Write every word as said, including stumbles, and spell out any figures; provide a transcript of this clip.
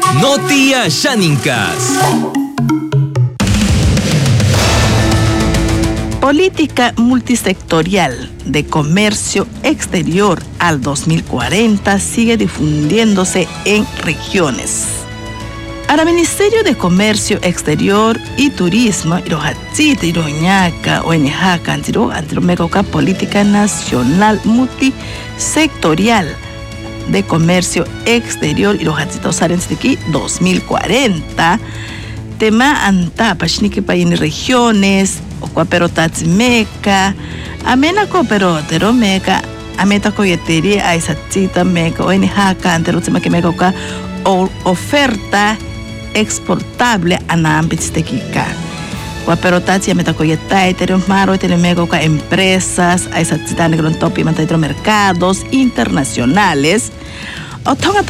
Notia Xaninkas. Política multisectorial de comercio exterior al dos mil cuarenta sigue difundiéndose en regiones. Para el Ministerio de Comercio Exterior y Turismo, Irohachit, Iroñaca, O N J, Cantiro, Antiromecoca, Política Nacional Multisectorial de Comercio Exterior, Irohachit, Osarensiki, dos mil cuarenta, tema anta, Pachniki, Payini, regiones, Ocuapero Tatsimeca, Amena Cooperotero Meca, Ameta Coyetería, Aizachita Meca, O N J, Cantero, Tzemaquimecoca, oferta exportable a Nampitztequica. Guaperotati, Ametacoyetay, Teremaro, Telemecoca, empresas, Aizachita, Negrontopi, Mantadro, mercados internacionales.